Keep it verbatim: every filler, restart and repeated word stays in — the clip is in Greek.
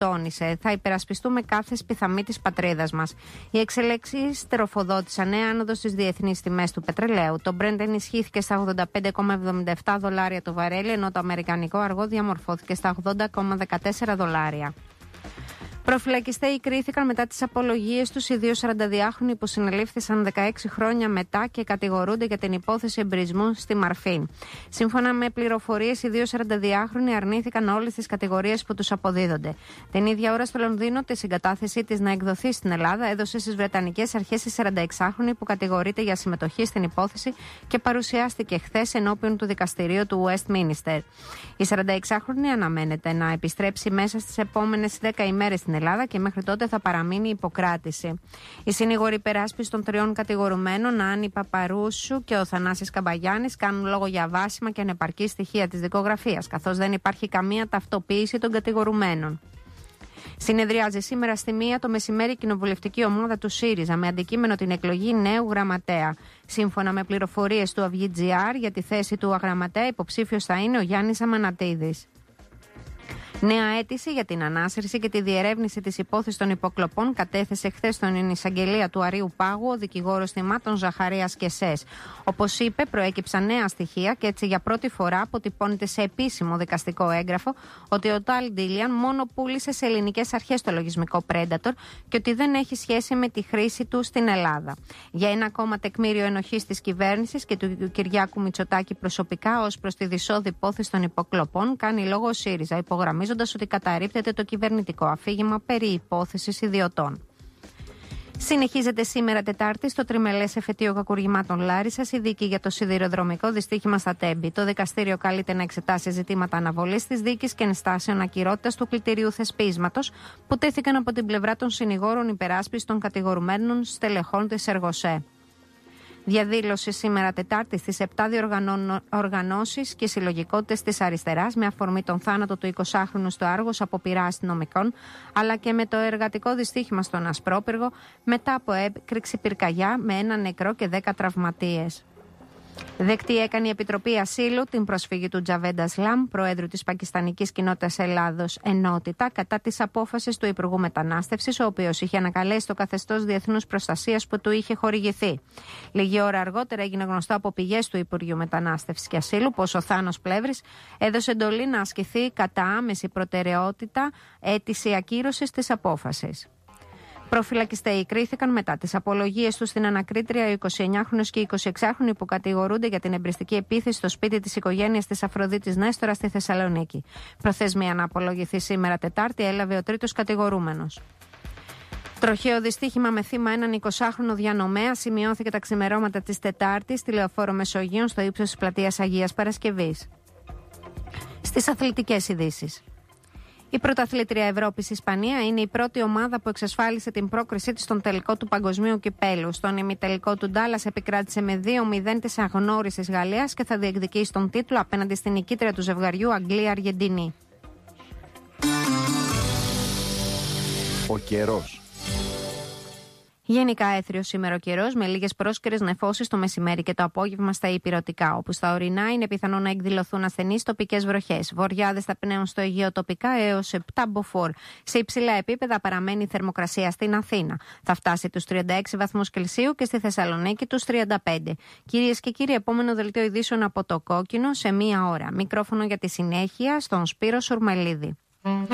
τόνισε. Θα υπερασπιστούμε κάθε σπιθαμή της πατρίδας μας. Οι εξελίξεις τεροφοδότησαν νέα άνοδο στις διεθνείς τιμές του πετρελαίου. Το Brent ενισχύθηκε στα ογδόντα πέντε κόμμα εβδομήντα επτά δολάρια το βαρέλι, ενώ το αμερικανικό αργό διαμορφώθηκε στα ογδόντα κόμμα δεκατέσσερα δολάρια. Προφυλακιστέοι κρίθηκαν μετά τις απολογίες τους. Οι δύο σαρανταδυάχρονοι που συνελήφθησαν δεκαέξι χρόνια μετά και κατηγορούνται για την υπόθεση εμπρισμού στη Μαρφή. Σύμφωνα με πληροφορίες, οι δύο σαρανταδυάχρονοι αρνήθηκαν όλες τις κατηγορίες που τους αποδίδονται. Την ίδια ώρα στο Λονδίνο, τη συγκατάθεσή της να εκδοθεί στην Ελλάδα έδωσε στις Βρετανικές αρχές η σαρανταεξάχρονη που κατηγορείται για συμμετοχή στην υπόθεση και παρουσιάστηκε χθες ενώπιον του δικαστηρίου του Westminster. Η σαρανταεξάχρονη αναμένεται να επιστρέψει μέσα στις επόμενες δέκα ημέρες στην Ελλάδα και μέχρι τότε θα παραμείνει υποκράτηση. Οι συνήγοροι υπεράσπισης των τριών κατηγορουμένων, Άννη Παπαρούσου και ο Θανάσης Καμπαγιάννης, κάνουν λόγο για βάσιμα και ανεπαρκή στοιχεία της δικογραφίας, καθώς δεν υπάρχει καμία ταυτοποίηση των κατηγορουμένων. Συνεδριάζει σήμερα στη μία το μεσημέρι η κοινοβουλευτική ομάδα του ΣΥΡΙΖΑ με αντικείμενο την εκλογή νέου γραμματέα. Σύμφωνα με πληροφορίες του Αυγή.gr, για τη θέση του αγραμματέα υποψήφιος θα είναι ο Γιάννης Αμανατίδης. Νέα αίτηση για την ανάσυρση και τη διερεύνηση της υπόθεσης των υποκλοπών κατέθεσε χθες στον εισαγγελέα του Αρείου Πάγου ο δικηγόρος θυμάτων Ζαχαρίας Κεσές. Όπως είπε, προέκυψαν νέα στοιχεία και έτσι για πρώτη φορά αποτυπώνεται σε επίσημο δικαστικό έγγραφο ότι ο Τάλ Ντίλιαν μόνο πούλησε σε ελληνικές αρχές το λογισμικό Predator και ότι δεν έχει σχέση με τη χρήση του στην Ελλάδα. Για ένα ακόμα τεκμήριο ενοχής της κυβέρνησης και του Κυριάκου Μητσοτάκη προσωπικά ως προς τη δυσόδη υπόθεση των υποκλοπών κάνει λόγο ο ΣΥΡΙΖΑ, υπογραμμίζοντας ότι καταρρίπτεται το κυβερνητικό αφήγημα περί υπόθεσης ιδιωτών. Συνεχίζεται σήμερα Τετάρτη στο τριμελές εφετείο κακουργημάτων Λάρισσας η δίκη για το σιδηροδρομικό δυστύχημα στα Τέμπη. Το δικαστήριο καλείται να εξετάσει ζητήματα αναβολής της δίκης και ενστάσεων ακυρότητας του κλητηρίου θεσπίσματος που τέθηκαν από την πλευρά των συνηγόρων υπεράσπισης των κατηγορουμένων στελεχών της Εργοσέ. Διαδήλωση σήμερα Τετάρτη στις επτά διοργανώσεις και συλλογικότητες της αριστεράς με αφορμή τον θάνατο του εικοσάχρονου στο Άργος από πειρά αστυνομικών, αλλά και με το εργατικό δυστύχημα στον Ασπρόπυργο μετά από έκρηξη πυρκαγιά με ένα νεκρό και δέκα τραυματίες. Δεκτή έκανε η Επιτροπή Ασύλου την προσφυγή του Τζαβέντα Σλάμ, Προέδρου της Πακιστανικής Κοινότητας Ελλάδος Ενότητα, κατά της απόφασης του Υπουργού Μετανάστευσης, ο οποίος είχε ανακαλέσει το καθεστώς διεθνούς προστασίας που του είχε χορηγηθεί. Λίγη ώρα αργότερα έγινε γνωστό από πηγές του Υπουργείου Μετανάστευσης και Ασύλου πως ο Θάνος Πλεύρης έδωσε εντολή να ασκηθεί κατά άμεση προτεραιότητα αίτηση ακύρωσης της απόφασης. Προφυλακιστέοι κρίθηκαν μετά τις απολογίες τους στην ανακρίτρια ο εικοσιεννιάχρονος και εικοσιεξάχρονοι που κατηγορούνται για την εμπριστική επίθεση στο σπίτι της οικογένειας της Αφροδίτης Νέστορα στη Θεσσαλονίκη. Προθεσμία να απολογηθεί σήμερα Τετάρτη έλαβε ο τρίτος κατηγορούμενος. Τροχαίο δυστύχημα με θύμα έναν εικοσάχρονο διανομέα σημειώθηκε τα ξημερώματα της Τετάρτης στη Λεωφόρο Μεσογείων στο ύψος της πλατείας Αγίας Παρασκευής. Στις αθλητικές ειδήσεις. Η πρωταθλήτρια Ευρώπης Ισπανία είναι η πρώτη ομάδα που εξασφάλισε την πρόκρισή της στον τελικό του Παγκοσμίου Κυπέλλου. Στον ημιτελικό του Ντάλλας επικράτησε με δύο μηδέν της αγνώρισης Γαλλίας και θα διεκδικήσει τον τίτλο απέναντι στην νικήτρια του ζευγαριού Αγγλία-Αργεντινή. Ο καιρός. Γενικά έθριος σήμερα ο καιρός με λίγες πρόσκαιρες νεφώσεις το μεσημέρι και το απόγευμα στα ηπειρωτικά, όπου στα ορεινά είναι πιθανό να εκδηλωθούν ασθενείς τοπικές βροχές. Βοριάδες θα πνέουν στο Αιγαίο τοπικά έως επτά μποφόρ. Σε υψηλά επίπεδα παραμένει η θερμοκρασία στην Αθήνα. Θα φτάσει τους τριάντα έξι βαθμούς Κελσίου και στη Θεσσαλονίκη τους τριάντα πέντε. Κυρίες και κύριοι, επόμενο δελτίο ειδήσεων από το Κόκκινο σε μία ώρα. Μικρόφωνο για τη συνέχεια στον Σπύρο Σουρμελίδη.